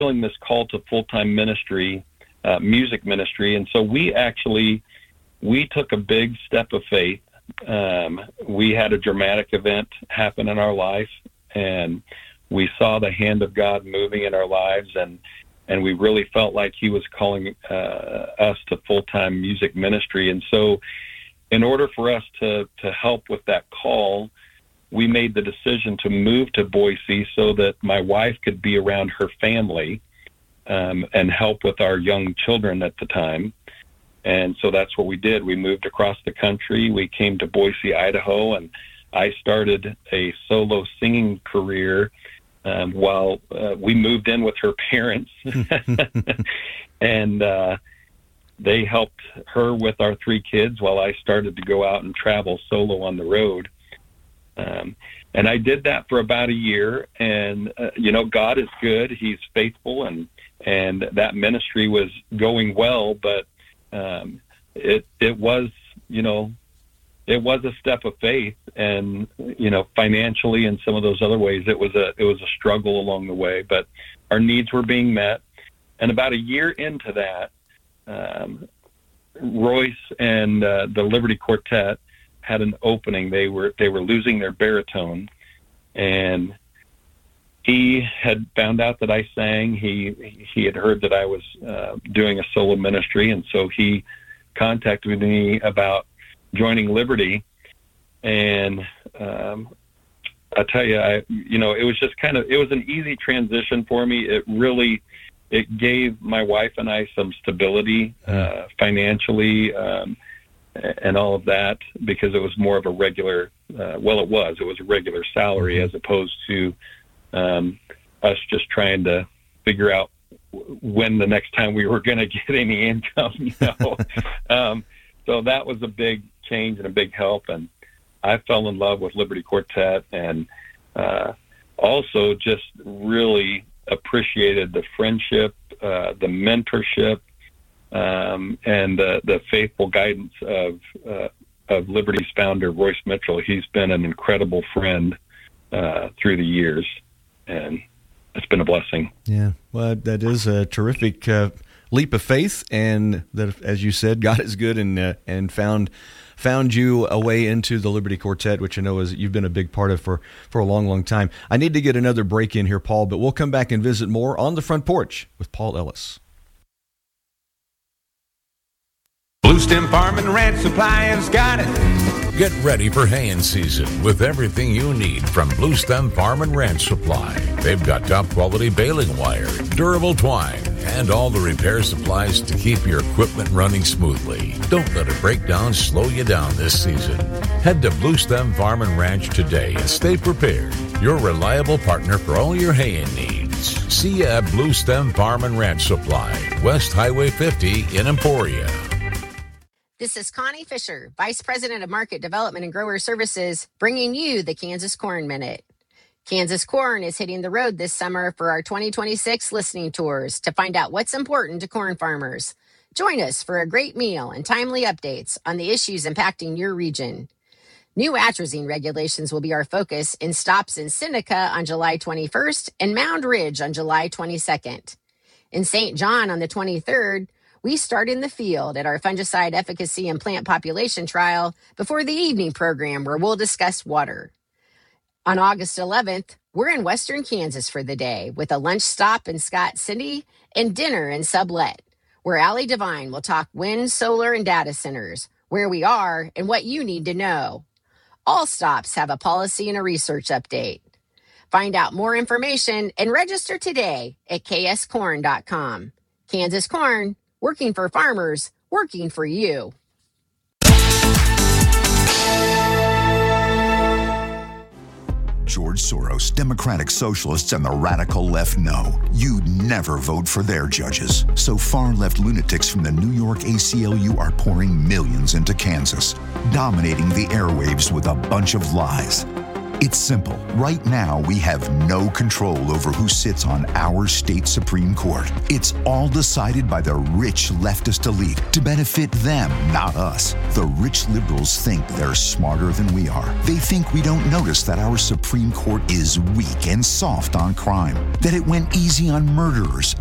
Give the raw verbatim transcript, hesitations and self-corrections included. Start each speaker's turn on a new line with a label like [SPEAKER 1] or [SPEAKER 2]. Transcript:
[SPEAKER 1] feeling this call to full-time ministry, uh, music ministry. And so we actually, we took a big step of faith. Um, we had a dramatic event happen in our life, and we saw the hand of God moving in our lives, and and we really felt like he was calling uh, us to full-time music ministry. And so in order for us to, to help with that call, we made the decision to move to Boise so that my wife could be around her family um, and help with our young children at the time. And so that's what we did. We moved across the country. We came to Boise, Idaho, and I started a solo singing career Um, while uh, we moved in with her parents, and uh, they helped her with our three kids while I started to go out and travel solo on the road. Um, and I did that for about a year, and, uh, you know, God is good. He's faithful, and, and that ministry was going well, but um, it, it was, you know, it was a step of faith, and, you know, financially and some of those other ways, it was a, it was a struggle along the way, but our needs were being met. And about a year into that, um, Royce and uh, the Liberty Quartet had an opening. They were, they were losing their baritone, and he had found out that I sang. He, he had heard that I was uh, doing a solo ministry. And so he contacted me about joining Liberty, and um, I tell you, I you know, it was just kind of, it was an easy transition for me. It really, it gave my wife and I some stability uh, financially um, and all of that, because it was more of a regular, uh, well, it was, it was a regular salary as opposed to um, us just trying to figure out when the next time we were going to get any income, you know. um, so that was a big change and a big help, and I fell in love with Liberty Quartet, and uh, also just really appreciated the friendship, uh, the mentorship, um, and uh, the faithful guidance of uh, of Liberty's founder, Royce Mitchell. He's been an incredible friend uh, through the years, and it's been a blessing.
[SPEAKER 2] Yeah, well, that is a terrific uh, leap of faith, and that, as you said, God is good, and uh, and found found you a way into the Liberty Quartet, which I know is you've been a big part of for, for a long, long time. I need to get another break in here, Paul, but we'll come back and visit more on the Front Porch with Paul Ellis.
[SPEAKER 3] Blue Stem Farm and Ranch Supply has got it.
[SPEAKER 4] Get ready for haying season with everything you need from Blue Stem Farm and Ranch Supply. They've got top quality baling wire, durable twine, and all the repair supplies to keep your equipment running smoothly. Don't let a breakdown slow you down this season. Head to Blue Stem Farm and Ranch today and stay prepared. Your reliable partner for all your haying needs. See you at Blue Stem Farm and Ranch Supply, West Highway fifty in Emporia.
[SPEAKER 5] This is Connie Fisher, Vice President of Market Development and Grower Services, bringing you the Kansas Corn Minute. Kansas Corn is hitting the road this summer for our twenty twenty-six listening tours to find out what's important to corn farmers. Join us for a great meal and timely updates on the issues impacting your region. New atrazine regulations will be our focus in stops in Seneca on July twenty-first and Mound Ridge on July twenty-second. In Saint John on the twenty-third, we start in the field at our fungicide efficacy and plant population trial before the evening program where we'll discuss water. On August eleventh, we're in Western Kansas for the day with a lunch stop in Scott City and dinner in Sublet, where Allie Devine will talk wind, solar, and data centers, where we are and what you need to know. All stops have a policy and a research update. Find out more information and register today at k s corn dot com. Kansas Corn, working for farmers, working for you.
[SPEAKER 6] George Soros, Democratic Socialists, and the radical left know you'd never vote for their judges. So far-left lunatics from the New York A C L U are pouring millions into Kansas, dominating the airwaves with a bunch of lies. It's simple. Right now, we have no control over who sits on our state Supreme Court. It's all decided by the rich leftist elite to benefit them, not us. The rich liberals think they're smarter than we are. They think we don't notice that our Supreme Court is weak and soft on crime, that it went easy on murderers